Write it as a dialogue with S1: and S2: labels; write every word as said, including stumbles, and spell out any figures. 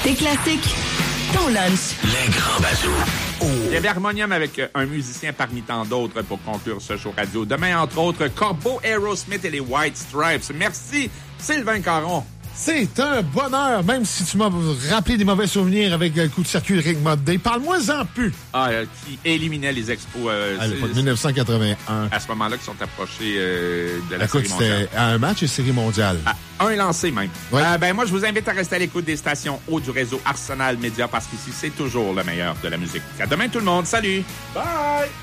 S1: Tes classiques, ton lunch.
S2: Les grands bazous.
S3: Oh. Il y avait Harmonium avec un musicien parmi tant d'autres pour conclure ce show radio. Demain, entre autres, Corbeau, Aerosmith et les White Stripes. Merci, Sylvain Caron.
S4: C'est un bonheur, même si tu m'as rappelé des mauvais souvenirs avec le coup de circuit de Rick Modday. Parle-moi-en plus.
S3: Ah, euh, qui éliminait les expos. Euh,
S4: à l'époque, dix-neuf cent quatre-vingt-un.
S3: À ce moment-là, qui sont approchés euh, de la
S4: Écoute,
S3: série mondiale.
S4: c'était à un match et série mondiale.
S3: À un lancé, même.
S4: Ouais.
S3: Euh, ben, moi, je vous invite à rester à l'écoute des stations haut du réseau Arsenal Média parce qu'ici, c'est toujours le meilleur de la musique. À demain, tout le monde. Salut!
S4: Bye!